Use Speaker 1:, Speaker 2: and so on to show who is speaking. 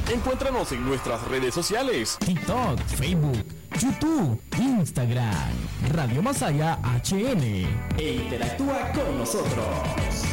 Speaker 1: Encuéntranos en nuestras redes sociales:
Speaker 2: TikTok, Facebook, YouTube, Instagram, Radio Masaya HN.
Speaker 3: E interactúa con nosotros.